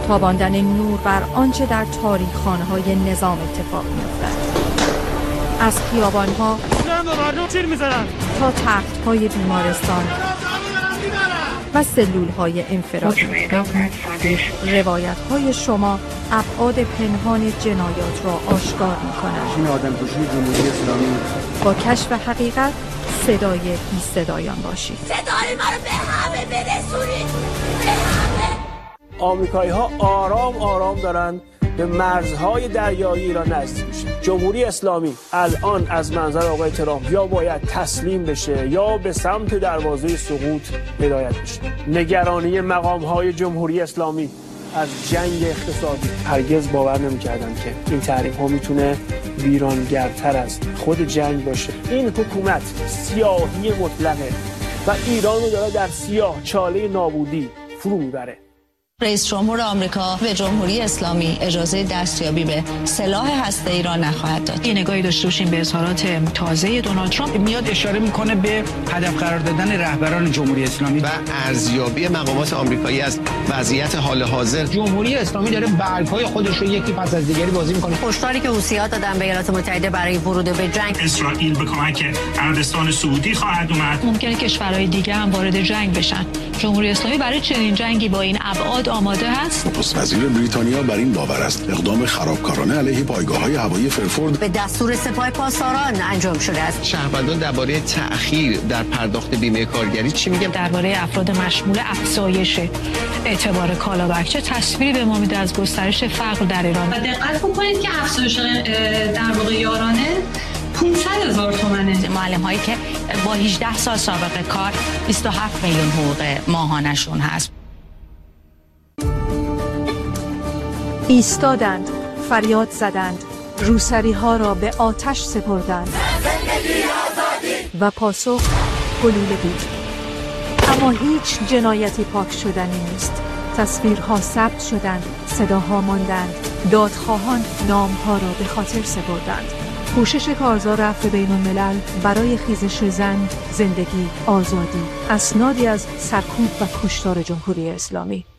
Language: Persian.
تاباندن نور بر آنچه در تاریخ‌خانه‌های نظام اتفاق می‌افتد. از خیابان‌ها تا تخت‌های بیمارستان و سلول‌های انفرادی، روایت‌های شما ابعاد پنهان جنایات را آشکار می‌کنند. این آدمکشی جمهوری اسلامی. با کشف حقیقت صدای بی صدایان باشید. صدای ما رو به همه برسونید، به همه. آمریکایی‌ها آرام آرام دارن به مرزهای دریایی ایران نزدیک میشن. جمهوری اسلامی الان از منظر آقای ترامپ یا باید تسلیم بشه یا به سمت دروازه سقوط هدایت بشه. نگرانی مقام‌های جمهوری اسلامی از جنگ اقتصادی، هرگز باور نمی‌کردم که این تحریم‌ها میتونه ویرانگرتر از خود جنگ باشه. این حکومت سیاهی مطلقه و ایران رو داره در سیاه چاله نابودی فرو میبره. رئیس جمهور آمریکا به جمهوری اسلامی اجازه دستیابی به سلاح هسته‌ای را نخواهد داد. یه نگاهی داشته باشیم به اظهارات تازه دونالد ترامپ، میاد اشاره میکنه به هدف قرار دادن رهبران جمهوری اسلامی و ارزیابی مقامات آمریکایی از وضعیت حال حاضر. جمهوری اسلامی داره برگ‌های خودش رو یکی پس از دیگری بازی میکنه. هشداری که حوثی‌ها دادن به ایالات متحده برای ورود به جنگ. اسرائیل به کمک عربستان سعودی خواهد اومد. ممکنه کشورهای دیگه هم وارد جنگ بشن. جمهوری اسلامی برای چنین جنگی با این ابعاد آماده هست. نخست وزیر بریتانیا بر این باور است اقدام خرابکارانه علیه پایگاه‌های هوایی فرفورد به دستور سپاه پاسداران انجام شده است. شهروندان درباره تأخیر در پرداخت بیمه کارگری چی میگن؟ درباره افراد مشمول افزایش اعتبار کالا و چه تصویری به ما میده از گسترش فقر در ایران. و دقت بکنید که افزایش در واقع یارانه 500,000 تومانه. معلم هایی که با 18 سال سابقه کار 27 میلیون حقوق ماهانشون هست. ایستادند، فریاد زدند، روسری ها را به آتش سپردند و پاسخ گلوله بود. اما هیچ جنایتی پاک شدنی نیست. تصویرها ثبت شدند، صداها ماندند، دادخواهان نامها را به خاطر سپردند. کوشش کارزار عفو بین الملل برای خیزش زن، زندگی، آزادی، اسنادی از سرکوب و کشتار جمهوری اسلامی.